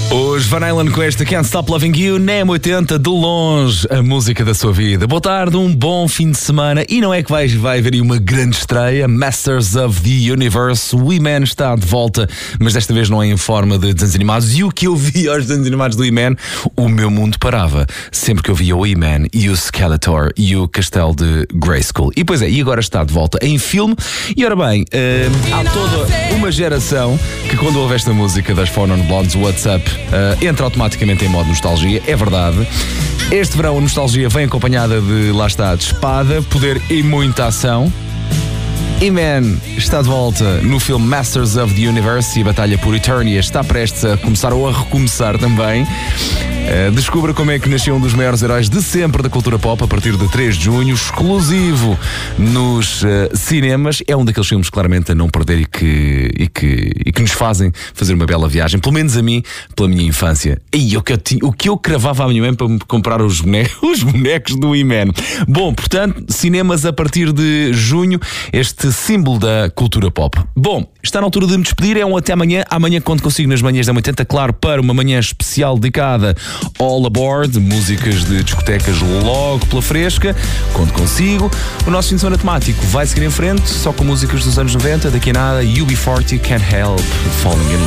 Os Van Halen com esta Can't Stop Loving You, na M80, de longe, a música da sua vida. Boa tarde, um bom fim de semana. E não é que vai haver aí uma grande estreia, Masters of the Universe. O He-Man está de volta, mas desta vez não é em forma de desenhos animados. E o que eu vi aos desenhos animados do He-Man, o meu mundo parava. Sempre que eu via o He-Man e o Skeletor e o Castelo de Grayskull. E pois é, e agora está de volta em filme. E ora bem, há toda uma geração que quando ouve esta música das Four Non Blondes, WhatsApp, entra automaticamente em modo nostalgia, é verdade. Este verão a nostalgia vem acompanhada de, lá está, de espada, poder e muita ação. He-Man está de volta no filme Masters of the Universe e a batalha por Eternia está prestes a começar ou a recomeçar também. Descubra como é que nasceu um dos maiores heróis de sempre da cultura pop a partir de 3 de junho, exclusivo nos cinemas. É um daqueles filmes claramente a não perder e que nos fazem fazer uma bela viagem, pelo menos a mim, pela minha infância. E o que eu cravava à minha mãe para me comprar os bonecos do He-Man. Bom, portanto, cinemas a partir de junho, este símbolo da cultura pop. Bom, está na altura de me despedir, é um até amanhã. Amanhã quando consigo nas manhãs da 80, claro, para uma manhã especial dedicada All Aboard, músicas de discotecas logo pela fresca, quando consigo. O nosso fim de semana temático vai seguir em frente, só com músicas dos anos 90, daqui a nada, UB40, Can't Help Falling in Love.